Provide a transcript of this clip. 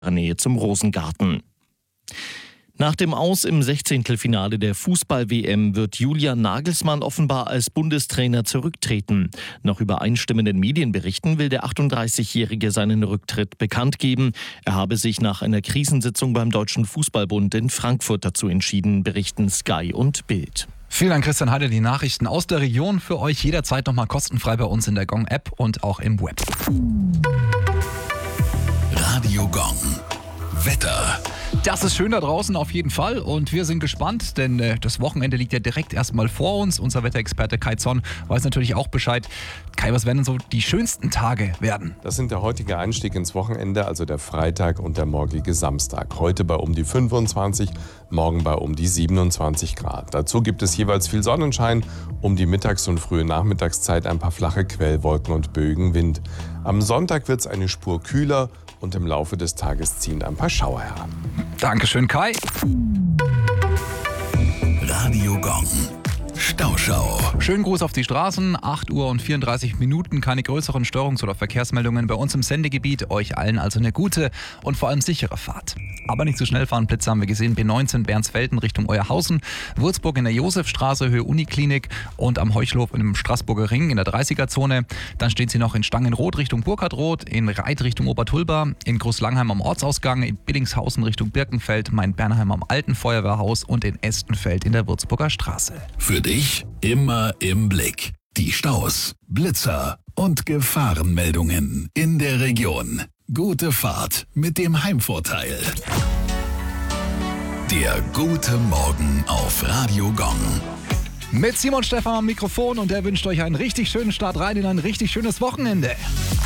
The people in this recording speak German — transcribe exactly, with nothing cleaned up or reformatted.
Nähe zum Rosengarten. Nach dem Aus im Sechzehntelfinale der Fußball-W M wird Julian Nagelsmann offenbar als Bundestrainer zurücktreten. Nach übereinstimmenden Medienberichten will der achtunddreißigjährige seinen Rücktritt bekannt geben. Er habe sich nach einer Krisensitzung beim Deutschen Fußballbund in Frankfurt dazu entschieden, berichten Sky und Bild. Vielen Dank, Christian Heide. Die Nachrichten aus der Region für euch jederzeit nochmal kostenfrei bei uns in der Gong-App und auch im Web. Radio Gong. Wetter. Das ist schön da draußen auf jeden Fall und wir sind gespannt, denn äh, das Wochenende liegt ja direkt erstmal vor uns. Unser Wetterexperte Kai Zorn weiß natürlich auch Bescheid. Kai, was werden denn so die schönsten Tage werden? Das sind der heutige Einstieg ins Wochenende, also der Freitag und der morgige Samstag. Heute bei um die fünfundzwanzig, morgen bei um die siebenundzwanzig Grad. Dazu gibt es jeweils viel Sonnenschein, um die Mittags- und frühe Nachmittagszeit ein paar flache Quellwolken und Bögenwind. Am Sonntag wird es eine Spur kühler und im Laufe des Tages ziehen ein paar Schauer heran. Dankeschön, Kai. Radio Gong. Stauschau. Schönen Gruß auf die Straßen. acht Uhr und vierunddreißig Minuten. Keine größeren Störungs- oder Verkehrsmeldungen bei uns im Sendegebiet. Euch allen also eine gute und vor allem sichere Fahrt. Aber nicht zu schnell fahren. Blitze haben wir gesehen. B neunzehn Bernsfelden Richtung Euerhausen. Würzburg in der Josefstraße, Höhe Uniklinik. Und am Heuchlof im Straßburger Ring in der dreißiger-Zone. Dann stehen sie noch in Stangenroth Richtung Burkhardroth. In Reit Richtung Obertulba. In Großlangheim am Ortsausgang. In Billingshausen Richtung Birkenfeld. Main-Bernheim am Alten Feuerwehrhaus. Und in Estenfeld in der Würzburger Straße. Für dich immer im Blick. Die Staus, Blitzer und Gefahrenmeldungen in der Region. Gute Fahrt mit dem Heimvorteil. Der gute Morgen auf Radio Gong. Mit Simon Stephan am Mikrofon und der wünscht euch einen richtig schönen Start rein in ein richtig schönes Wochenende.